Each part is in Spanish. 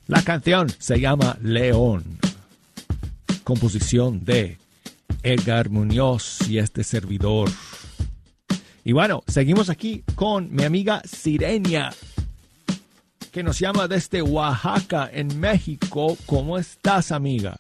La canción se llama León, composición de Edgar Muñoz y este servidor. Y bueno, seguimos aquí con mi amiga Sirenia, que nos llama desde Oaxaca, en México. ¿Cómo estás, amiga?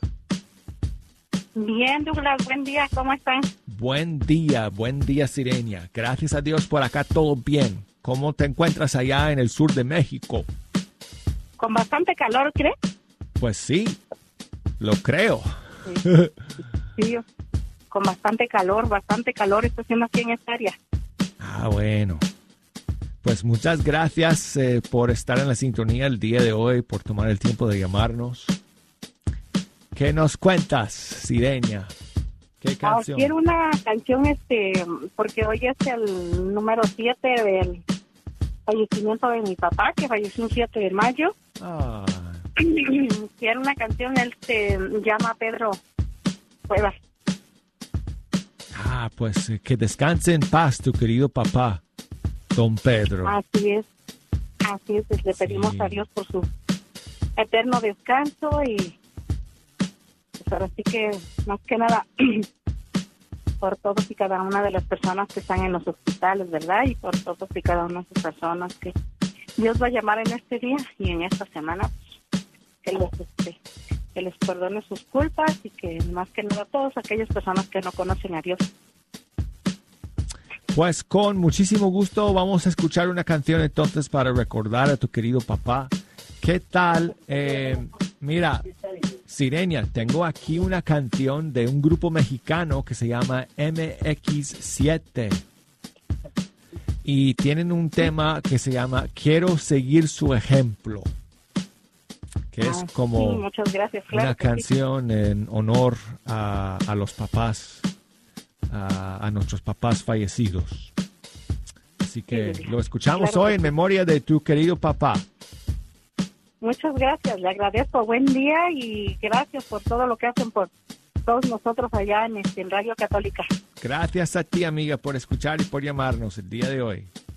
Bien, Douglas, buen día, ¿cómo están? Buen día, Sirenia. Gracias a Dios por acá todo bien. ¿Cómo te encuentras allá en el sur de México? Con bastante calor, ¿crees? Pues sí, lo creo. Sí, con bastante calor está haciendo aquí en esta área. Ah, bueno. Pues muchas gracias por estar en la sintonía el día de hoy, por tomar el tiempo de llamarnos. ¿Qué nos cuentas, Sirenia? ¿Qué canción? Quiero una canción, porque hoy es el número 7 del fallecimiento de mi papá, que falleció el 7 de mayo. Ah. Quiero una canción, él se llama Pedro Cuevas. Ah, pues que descanse en paz tu querido papá, don Pedro. Así es, le pedimos a Dios por su eterno descanso y pues ahora sí que, más que nada, por todos y cada una de las personas que están en los hospitales, ¿verdad? Y por todos y cada una de esas personas que Dios va a llamar en este día y en esta semana, pues, que les perdone sus culpas y que más que nada todas aquellas personas que no conocen a Dios. Pues con muchísimo gusto vamos a escuchar una canción entonces para recordar a tu querido papá. ¿Qué tal? Mira, Sirenia, tengo aquí una canción de un grupo mexicano que se llama MX7 y tienen un tema que se llama Quiero seguir su ejemplo, que es como muchas gracias, claro, una canción en honor a los papás, a nuestros papás fallecidos. Así que lo escuchamos hoy en memoria de tu querido papá. Muchas gracias, le agradezco, buen día y gracias por todo lo que hacen por todos nosotros allá en Radio Católica. Gracias a ti, amiga, por escuchar y por llamarnos el día de hoy.